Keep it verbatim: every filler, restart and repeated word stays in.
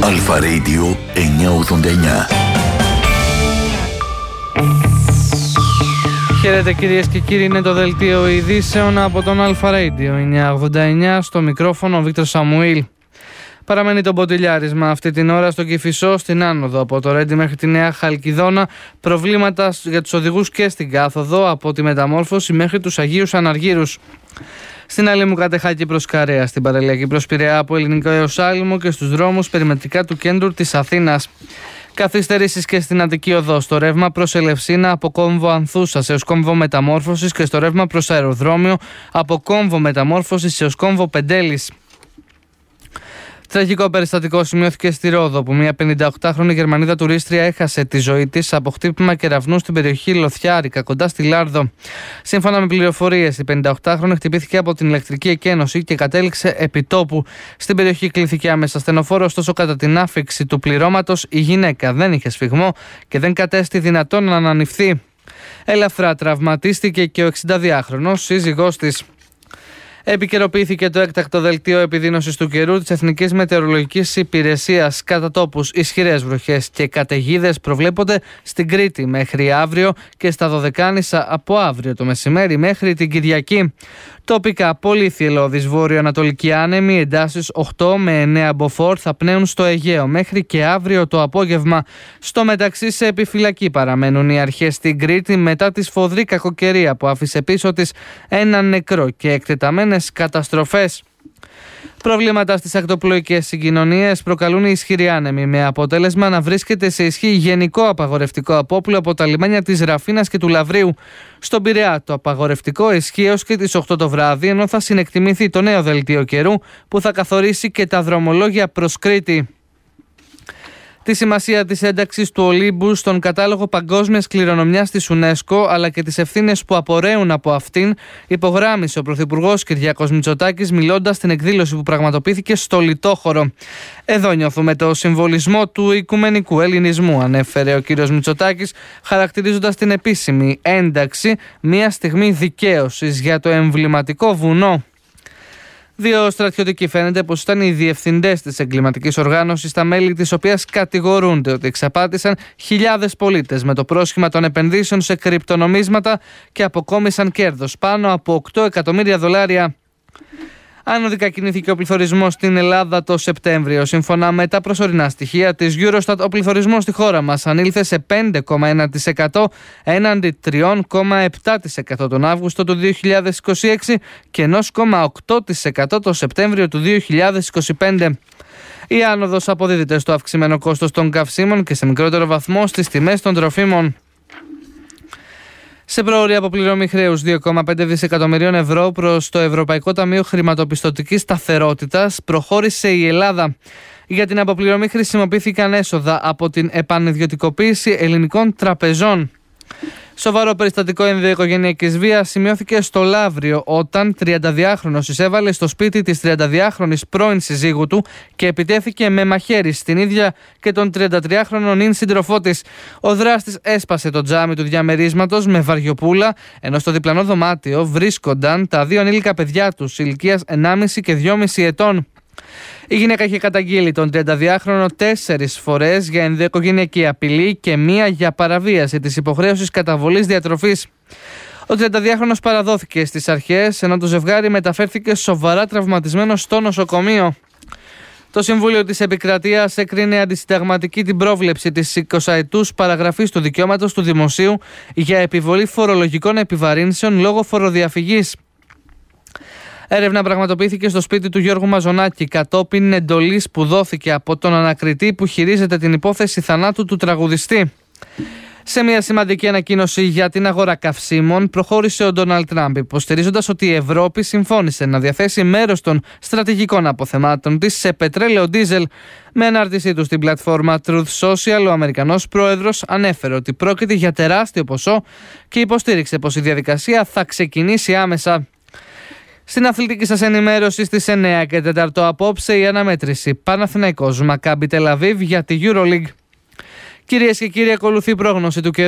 Αλφα Radio εννιακόσια ογδόντα εννιά. Χαίρετε κυρίες και κύριοι, είναι το δελτίο ειδήσεων από τον Αλφα Radio εννιακόσια ογδόντα εννιά. Στο μικρόφωνο ο Βίκτορ Σαμουήλ. Παραμένει το μποτιλιάρισμα αυτή την ώρα στο Κηφισό, στην άνοδο από το Ρέντι μέχρι τη Νέα Χαλκιδόνα. Προβλήματα για τους οδηγούς και στην κάθοδο από τη Μεταμόρφωση μέχρι τους Αγίους Αναργύρους. Στην Αλήμου Κατεχάκη προς Καρέα, στην παραλιακή προς Πειραιά από Ελληνικό έως Άλυμο και στους δρόμους περιμετρικά του κέντρου της Αθήνας. Καθυστερήσεις και στην Αττική Οδό, στο ρεύμα προς Ελευσίνα από κόμβο Ανθούσας έως κόμβο Μεταμόρφωσης και στο ρεύμα προς αεροδρόμιο από κόμβο Μεταμόρφωσης έως κόμβο Πεντέλης. Τραγικό περιστατικό σημειώθηκε στη Ρόδο, που μια πενηνταοκτάχρονη Γερμανίδα τουρίστρια έχασε τη ζωή της από χτύπημα κεραυνού στην περιοχή Λοθιάρικα, κοντά στη Λάρδο. Σύμφωνα με πληροφορίες, η πενηνταοκτάχρονη χτυπήθηκε από την ηλεκτρική εκένωση και κατέληξε επιτόπου. Στην περιοχή κλήθηκε άμεσα στενοφόρο, ωστόσο κατά την άφιξη του πληρώματος η γυναίκα δεν είχε σφιγμό και δεν κατέστη δυνατόν να ανανυφθεί. Ελαφρά τραυματίστηκε και ο εξηνταδυάχρονος σύζυγός της. Επικαιροποιήθηκε το έκτακτο δελτίο επιδείνωσης του καιρού της Εθνικής Μετεωρολογικής Υπηρεσίας. Κατά τόπους, ισχυρές βροχές και καταιγίδες προβλέπονται στην Κρήτη μέχρι αύριο και στα Δωδεκάνησα από αύριο το μεσημέρι μέχρι την Κυριακή. Τοπικά, πολύ θυελλώδης βόρειο-ανατολική άνεμη, εντάσεις οκτώ με εννέα μποφόρ θα πνέουν στο Αιγαίο μέχρι και αύριο το απόγευμα. Στο μεταξύ, σε επιφυλακή παραμένουν οι αρχές στην Κρήτη μετά τη σφοδρή κακοκαιρία που άφησε πίσω της έναν νεκρό και εκτεταμένες καταστροφές. Προβλήματα στις ακτοπλοϊκές συγκοινωνίες προκαλούν οι ισχυροί άνεμοι, με αποτέλεσμα να βρίσκεται σε ισχύ γενικό απαγορευτικό απόπλου από τα λιμάνια της Ραφίνας και του Λαβρίου. Στον Πειραιά το απαγορευτικό ισχύει έως και τις οκτώ το βράδυ, ενώ θα συνεκτιμηθεί το νέο δελτίο καιρού που θα καθορίσει και τα δρομολόγια προς Κρήτη. Τη σημασία της ένταξης του Ολύμπου στον κατάλογο παγκόσμιας κληρονομιάς της UNESCO, αλλά και τις ευθύνες που απορρέουν από αυτήν, υπογράμμισε ο Πρωθυπουργός Κυριάκος Μητσοτάκης μιλώντας στην εκδήλωση που πραγματοποιήθηκε στο Λιτόχωρο. Εδώ νιώθουμε το συμβολισμό του οικουμενικού ελληνισμού, ανέφερε ο κ. Μητσοτάκης, χαρακτηρίζοντας την επίσημη ένταξη μια στιγμή δικαίωσης για το εμβληματικό βουνό. Δύο στρατιωτικοί φαίνεται πως ήταν οι διευθυντές της εγκληματικής οργάνωσης, τα μέλη της οποίας κατηγορούνται ότι εξαπάτησαν χιλιάδες πολίτες με το πρόσχημα των επενδύσεων σε κρυπτονομίσματα και αποκόμισαν κέρδος πάνω από οκτώ εκατομμύρια δολάρια. Άνωδικα κινήθηκε ο πληθωρισμός στην Ελλάδα το Σεπτέμβριο. Σύμφωνα με τα προσωρινά στοιχεία της Eurostat, ο πληθωρισμός στη χώρα μας ανήλθε σε πέντε κόμμα ένα τοις εκατό έναντι τρία κόμμα επτά τοις εκατό τον Αύγουστο του δύο χιλιάδες είκοσι έξι και ένα κόμμα οκτώ τοις εκατό το Σεπτέμβριο του δύο χιλιάδες είκοσι πέντε. Η άνοδος αποδίδεται στο αυξημένο κόστος των καυσίμων και σε μικρότερο βαθμό στις τιμές των τροφίμων. Σε προώρη αποπληρωμή χρέους δύο κόμμα πέντε δισεκατομμυρίων ευρώ προς το Ευρωπαϊκό Ταμείο Χρηματοπιστωτικής Σταθερότητας προχώρησε η Ελλάδα. Για την αποπληρωμή χρησιμοποιήθηκαν έσοδα από την επανιδιωτικοποίηση ελληνικών τραπεζών. Σοβαρό περιστατικό ενδοοικογενειακής βίας σημειώθηκε στο Λαύριο όταν τριανταδυάχρονος εισέβαλε στο σπίτι της τριανταδυάχρονης πρώην συζύγου του και επιτέθηκε με μαχαίρι στην ίδια και τον τριαντατριάχρονο νυν σύντροφό της. Ο δράστης έσπασε το τζάμι του διαμερίσματος με βαριοπούλα, ενώ στο διπλανό δωμάτιο βρίσκονταν τα δύο ανήλικα παιδιά τους ηλικίας ενάμιση και δυόμιση ετών. Η γυναίκα είχε καταγγείλει τον τριανταδυάχρονο τέσσερις φορές για ενδοοικογενειακή απειλή και μία για παραβίαση της υποχρέωσης καταβολής διατροφής. Ο τριανταδυάχρονος παραδόθηκε στις αρχές, ενώ το ζευγάρι μεταφέρθηκε σοβαρά τραυματισμένο στο νοσοκομείο. Το Συμβούλιο της Επικρατείας έκρινε αντισυνταγματική την πρόβλεψη της εικοσαετούς παραγραφής του δικαιώματος του δημοσίου για επιβολή φορολογικών επιβαρύνσεων λόγω φοροδιαφυγής. Έρευνα πραγματοποιήθηκε στο σπίτι του Γιώργου Μαζονάκη κατόπιν εντολής που δόθηκε από τον ανακριτή που χειρίζεται την υπόθεση θανάτου του τραγουδιστή. Σε μια σημαντική ανακοίνωση για την αγορά καυσίμων, προχώρησε ο Ντόναλντ Τραμπ, υποστηρίζοντας ότι η Ευρώπη συμφώνησε να διαθέσει μέρος των στρατηγικών αποθεμάτων της σε πετρέλαιο ντίζελ. Με ανάρτησή του στην πλατφόρμα Truth Social, ο Αμερικανός πρόεδρος ανέφερε ότι πρόκειται για τεράστιο ποσό και υποστήριξε πως η διαδικασία θα ξεκινήσει άμεσα. Στην αθλητική σας ενημέρωση στις εννέα και τέσσερα απόψε η αναμέτρηση Παναθηναϊκός Μακάμπι Τελ Αβίβ για τη EuroLeague. Κυρίες και κύριοι, ακολουθεί η πρόγνωση του καιρού.